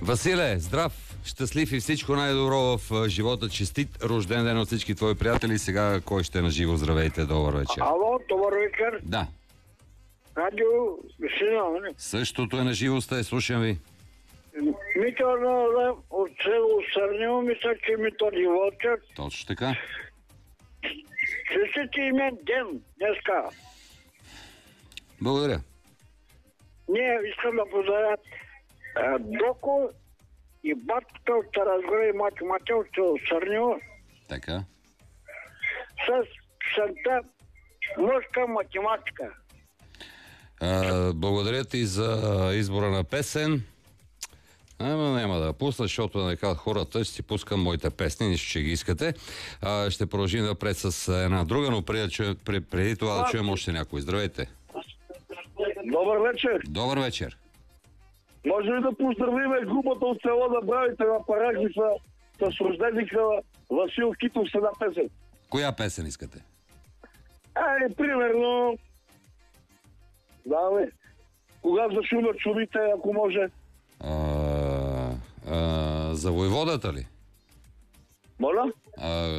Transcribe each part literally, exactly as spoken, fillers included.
Василе, здрав, щастлив и всичко най-добро в живота. Честит рожден ден от всички твои приятели. Сега кой ще е на живо? Здравейте, добър вечер. Ало, добър вечер. Да. Радио Сина, не? Същото е на живо, сте, слушам ви. Митър от село Сърнево, мисля, че Методи Вълчев. Точно така. Честити имен ден днеска. Благодаря. Ние искам да поздравя Доко и батката от Таразгора и математика от село Сърнево Така. с писанта мъжка математика. А, благодаря ти за избора на песен. Ама няма да пусна, защото да не казват хората, ще си пускам моите песни, нищо, че ги искате. А, ще продължим напред с една друга, но преди, да чуем, преди това да чуем още някой. Здравейте. Добър вечер. Добър вечер. Може ли да поздравиме групата от село да бравите на Парагифа с рожденика Васил Китов с една песен? Коя песен искате? Ай, примерно... Да, бе. Кога зашумят чумите, ако може? А, а, за войводата ли? Моля? А,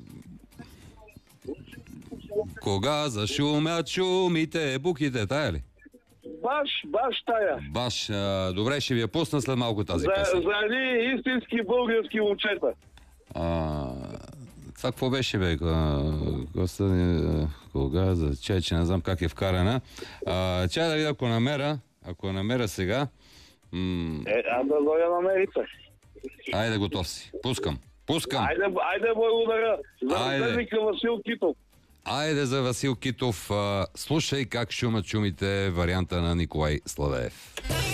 кога зашумят шумите, буките, тая ли? Баш, баш тая. Баш, а, добре, ще ви я пусна след малко тази За, песен. за едни истински български момчета. А, това какво беше, бе? Господи, кога за чай, че не знам как е вкарана. А, чай да видя, ако намеря, ако я намеря сега. М- Е, а да дойда намерите. Айде, готов си. Пускам. Пускам. Айде, айде, благодаря. За Айде. рожденика Васил Китов. Айде за Васил Китов. А, слушай как шумат шумите, варианта на Николай Славеев.